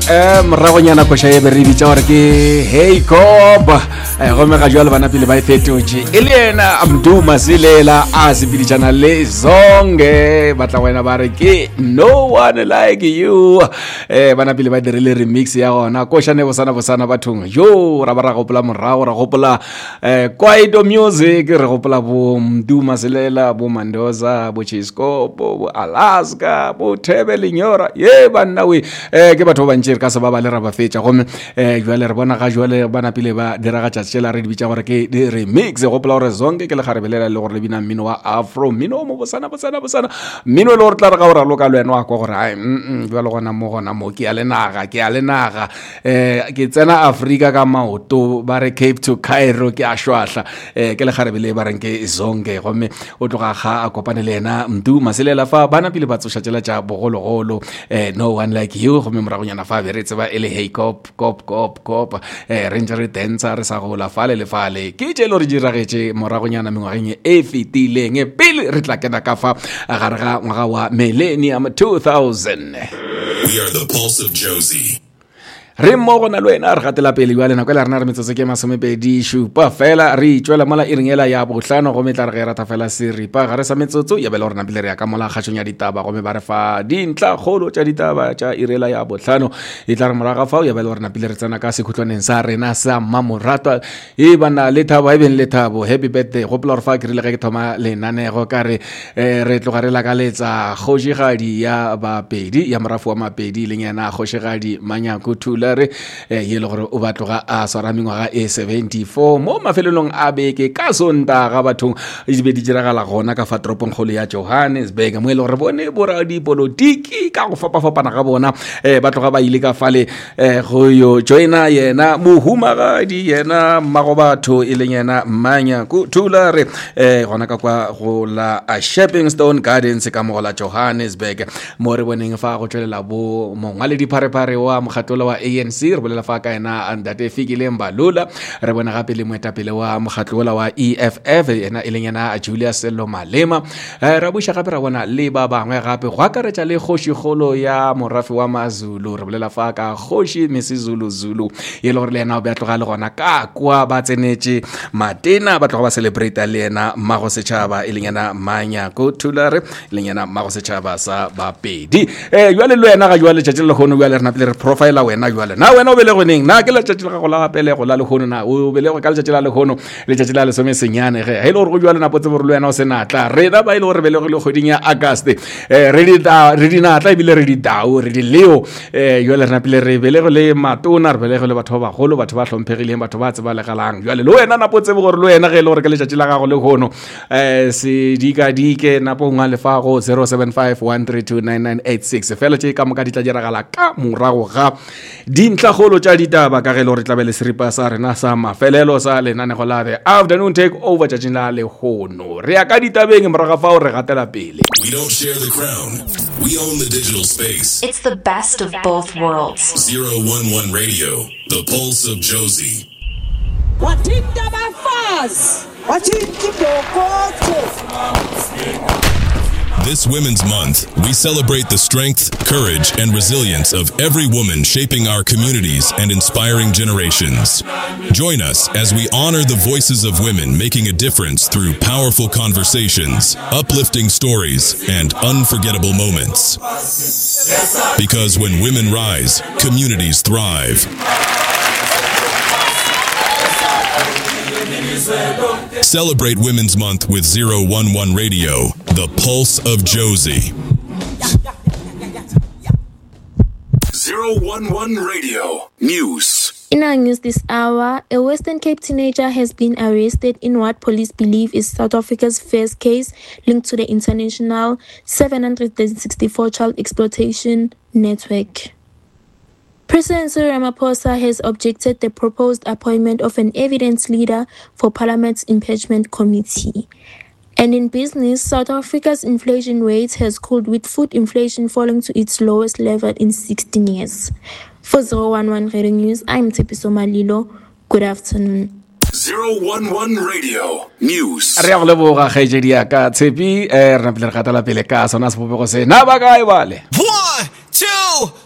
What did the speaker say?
Moragonyana koša e be re bitša gore ke Hey Cop gome ga jwale bana pele ba e fetotše e le ena Mduma Silela a sepeditšana le Zonke batla wena ba re ke No One Like You bana pele ba dirile remix ya gona košane bosana bathong yo ra ba ra gopola morago ra gopola Kwaito Music re gopola bo Mduma Silela bo Mandoza bo Chiscopo bo Alaska bo Thebe Lenyora ye banna we ke batho ba ntšere ka se ba ba le ra ba fetša gomme jwale re bona ga jwale bana pele ba dira ga tšatšela re di bitša gore ke di remix gopola gore Zonke ke le garebelela le gore le bina mmino wa afro mmino mo bosana mmino le gore tla re ga o raloka le wena wa kwa gore ai jwale gona mo ke a le naga ke tsena Afrika ka maoto ba re Cape to Cairo ke a shwahla ke le garebele ba reng ke Zonke gomme o tloga ga a kopane le ena Mduma Silela fa bana pele ba tsošatšela tša bogologolo No One Like You gomme moragonyana fa be re tseba ele Hey Cop re ntse re tensa re sa gola fale le fale ke tše le re diragetše moragonyana mengwageng e fetileng pele re tla kena ka fa gare ga ngwaga wa millennium 2000. We are the Pulse of Josie. Re mo gona le wena re gatela pele wa lena kwa le rena re metsotso ke masomepedi šupa fela re itšwela mola e ringela ya bohlano go metla re ge rata fela seripa ga re sa metsotso ya bele gore napile re ya ka mola kgatšong ya ditaba gome ba re fa dintla kgolo tša ditaba tša irela ya bohlano e tla re moraga fao ya bele gore napile re tsena ka sekhutlwaneng sa rena sa mmamoratwa e bana le thabo e beng le thabo happy birthday gopola gore fa ke rile ge ke thoma lenanego ka re re tloga re lakaletsa kgošigadi ya bapedi ya morafu wa mapedi le yena kgošigadi Manyako Thula ye le gore o batloga a swara mengwaga e 74 mo mafelelong a beke ka Sontaga bathong e be di diragala gona ka fa toropong kgolo ya Johannesburg mo e le gore bone bora dipolotiki ka go fapafapana ga bona batloga ba ile ka fale go yo joina yena mohumagadi yena magobatho e leng yena Manyako Thula re gona ka kwa go la Stepping Stone Gardens ka mo la Johannesburg mo re boneng fa go tšwelela bo mongwa le dipharepare wa mogatolo wa ANC re bolela fa ka ena Ndate Fikile Mbalula re bona gape le moetapele wa mogatlola wa EFF ena e leng yena Julius Sello Malema ra buša gape ra bona le ba bangwe gape go akaretša le kgošikgolo ya morafi wa maZulu re bolela fa ka kgoši Mrs Zulu ye le gore le yena o beatloga le gona ka kwa ba tsenetše matena ba tloga ba celebrate le yena mmago setšhaba e leng yena Manyako Thula re e leng yena mmago setšhaba sa bapedi jwale le wena ga jwale tšatši le lekgono jwale re napile re profile wena jwale na wena o belego neng na ke la tšatši la go la gapele go la lekgono na o belego ka letšatši la lekgono le tšatši la lesome senyane ge e le gore go jwale napo tse bore le wena o se natla rena ba ile gore belegile kgweding ya August re di natla ebile re di dau re di leo jwale re napile re belego le matona re belego le batho ba bagolo batho ba hlomphegileng batho ba tsebalegalang jwale le wena napo tsebe gore le wena ge e le gore ke letšatši la gago lekgono se dikadike napo ngwa lefago 0751329986 fela tše ka moka di tla diragala ka morago ga dintlagolo tša ditaba ka ge le gore tlabe le seripa sa rena sa mafelelo sa lenanego la the afternoon take over tšatšing la lekgono re ya ka ditabeng moraga fao re gatela pele. We don't share the crown. We own the digital space. It's the best of both worlds. 011 Radio, the Pulse of Josie. Watinda bafaz. Watinda bokoto. This Women's Month, we celebrate the strength, courage, and resilience of every woman shaping our communities and inspiring generations. Join us as we honor the voices of women making a difference through powerful conversations, uplifting stories, and unforgettable moments. Because when women rise, communities thrive. Celebrate Women's Month with 011 Radio, the Pulse of Josie. 011 Radio News. In our news this hour, a Western Cape teenager has been arrested in what police believe is South Africa's first case linked to the international 764 child exploitation network. President Cyril Ramaphosa has objected the proposed appointment of an evidence leader for Parliament's impeachment committee. And in business, South Africa's inflation rate has cooled with food inflation falling to its lowest level in 16 years. For 011 Radio News, I'm Tepiso Malilo. Good afternoon. 011 Radio News. Re go leboga kgaetšedi ya ka Tshepi re napile re gatela pele ka sona sepopego se na ba kae bale 1 2